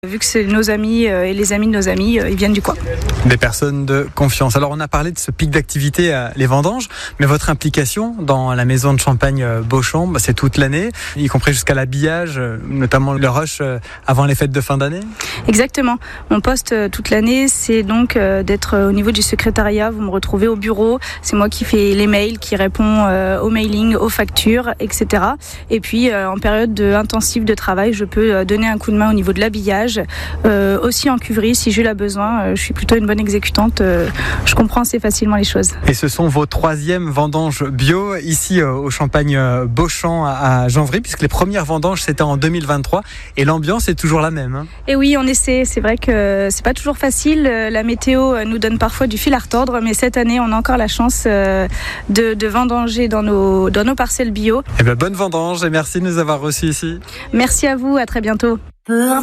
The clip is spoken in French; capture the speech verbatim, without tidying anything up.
Vu que c'est nos amis et les amis de nos amis, ils viennent du coin. Des personnes de confiance. Alors on a parlé de ce pic d'activité, les vendanges, mais votre implication dans la maison de champagne Beauchamp, c'est toute l'année, y compris jusqu'à l'habillage, notamment le rush avant les fêtes de fin d'année. Exactement. Mon poste toute l'année, c'est donc d'être au niveau du secrétariat. Vous me retrouvez au bureau. C'est moi qui fais les mails, qui répond aux mailings, aux factures, et cetera. Et puis en période de, intensive de travail, je peux donner un coup de main au niveau de l'habillage. Euh, aussi en cuverie, si j'ai la besoin, euh, je suis plutôt une bonne exécutante, euh, je comprends assez facilement les choses. Et ce sont vos troisièmes vendanges bio ici euh, au Champagne euh, Beauchamp à, à Janvry, puisque les premières vendanges c'était en deux mille vingt-trois et l'ambiance est toujours la même. Hein. Et oui, on essaie, c'est vrai que c'est pas toujours facile, la météo nous donne parfois du fil à retordre, mais cette année on a encore la chance euh, de, de vendanger dans nos, dans nos parcelles bio. Eh bien, bonne vendange et merci de nous avoir reçus ici. Merci à vous, à très bientôt.